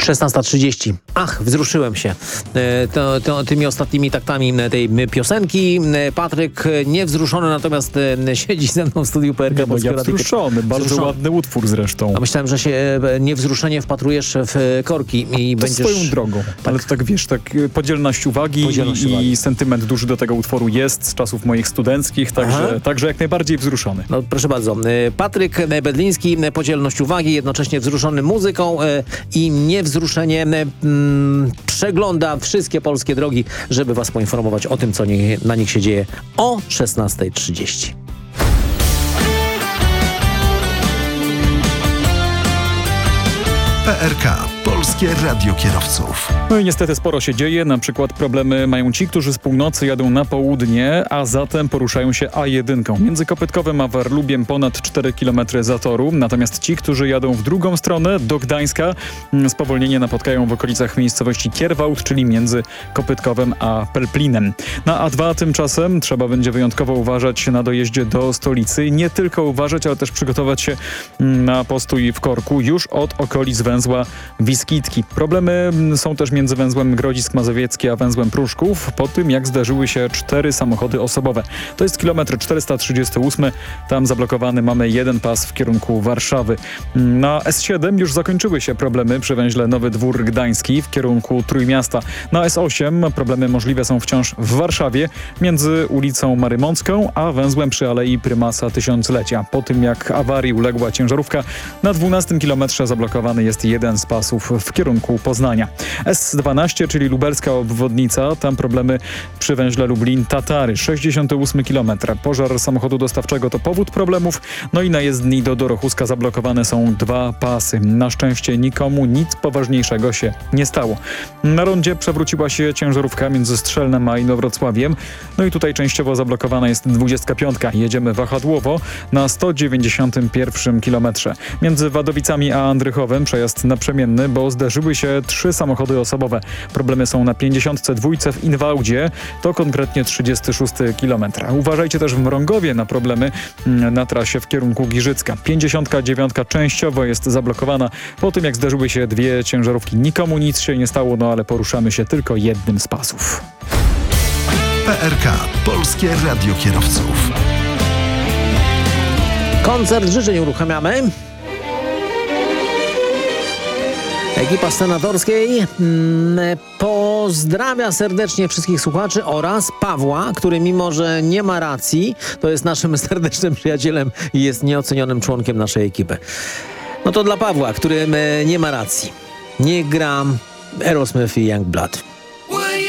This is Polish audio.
16:30. Ach, wzruszyłem się tymi ostatnimi taktami tej piosenki. Patryk niewzruszony, natomiast siedzi ze mną w studiu PRK Polskiego Radia. Wzruszony, bardzo ładny utwór zresztą. A myślałem, że się niewzruszenie wpatrujesz w korki i to będziesz... swoją drogą. Tak. Ale to tak wiesz, tak podzielność uwagi i sentyment duży do tego utworu jest z czasów moich studenckich, także jak najbardziej wzruszony. No proszę bardzo. Patryk Bedliński, podzielność uwagi, jednocześnie wzruszony muzyką i niewzruszenie przegląda wszystkie polskie drogi, żeby was poinformować o tym, co na nich się dzieje o 16:30. PRK. Polskie Radio Kierowców. No i niestety sporo się dzieje. Na przykład problemy mają ci, którzy z północy jadą na południe, a zatem poruszają się A1. Między Kopytkowem a Warlubiem ponad 4 km zatoru. Natomiast ci, którzy jadą w drugą stronę, do Gdańska, spowolnienie napotkają w okolicach miejscowości Kierwałd, czyli między Kopytkowem a Pelplinem. Na A2 tymczasem trzeba będzie wyjątkowo uważać na dojeździe do stolicy. Nie tylko uważać, ale też przygotować się na postój w korku już od okolic węzła Wiskitki. Problemy są też między węzłem Grodzisk Mazowiecki a węzłem Pruszków po tym, jak zderzyły się 4 samochody osobowe. To jest kilometr 438. Tam zablokowany mamy jeden pas w kierunku Warszawy. Na S7 już zakończyły się problemy przy węźle Nowy Dwór Gdański w kierunku Trójmiasta. Na S8 problemy możliwe są wciąż w Warszawie między ulicą Marymącką a węzłem przy Alei Prymasa Tysiąclecia. Po tym, jak awarii uległa ciężarówka, na 12 kilometrze zablokowany jest jeden z pasów w kierunku Poznania. S12, czyli lubelska obwodnica, tam problemy przy węźle Lublin-Tatary. 68 km. Pożar samochodu dostawczego to powód problemów. No i na jezdni do Dorochuska zablokowane są 2 pasy. Na szczęście nikomu nic poważniejszego się nie stało. Na rondzie przewróciła się ciężarówka między Strzelnem a Inowrocławiem. No i tutaj częściowo zablokowana jest 25. Jedziemy wahadłowo na 191 km. Między Wadowicami a Andrychowem przejazd naprzemienny, bo zderzyły się 3 samochody osobowe. Problemy są na 52 w Inwałdzie, to konkretnie 36 km. Uważajcie też w Mrągowie na problemy na trasie w kierunku Giżycka. 59 częściowo jest zablokowana po tym, jak zderzyły się 2 ciężarówki. Nikomu nic się nie stało, no ale poruszamy się tylko jednym z pasów. PRK. Polskie Radio Kierowców. Koncert życzeń uruchamiamy. Ekipa Senatorskiej pozdrawia serdecznie wszystkich słuchaczy oraz Pawła, który mimo, że nie ma racji, to jest naszym serdecznym przyjacielem i jest nieocenionym członkiem naszej ekipy. No to dla Pawła, który nie ma racji. Niech gra Aerosmith i Youngblood.